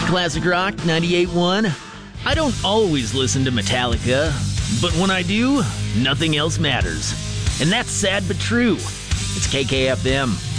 Classic Rock 98.1. I don't always listen to Metallica, but when I do, nothing else matters. And that's sad but true. It's KKFM.